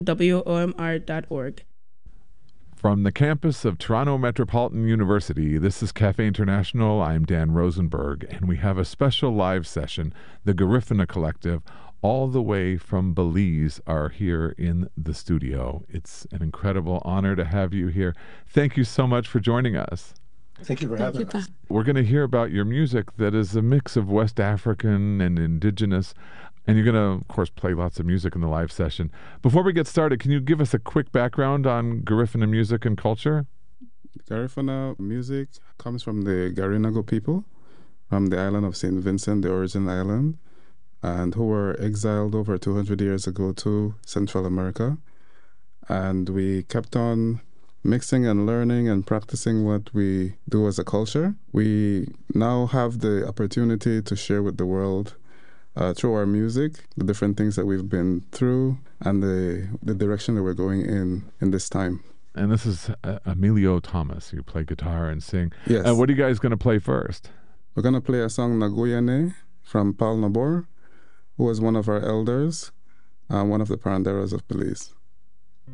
WOMR.org. From the campus of Toronto Metropolitan University, this is Cafe International. I'm Dan Rosenberg, and we have a special live session. The Garifuna Collective, all the way from Belize, are here in the studio. It's an incredible honor to have you here. Thank you so much for joining us. Thank you for having us. We're going to hear about your music that is a mix of West African and indigenous, and you're going to, of course, play lots of music in the live session. Before we get started, can you give us a quick background on Garifuna music and culture? Garifuna music comes from the Garinago people from the island of St. Vincent, the origin island, and who were exiled over 200 years ago to Central America. And we kept on mixing and learning and practicing what we do as a culture. We now have the opportunity to share with the world through our music the different things that we've been through and the direction that we're going in this time. And this is Emilio Thomas. You play guitar and sing. Yes. What are you guys going to play first? We're going to play a song, Nagoyane, from Paul Nabor, who was one of our elders, one of the Paranderos of Belize.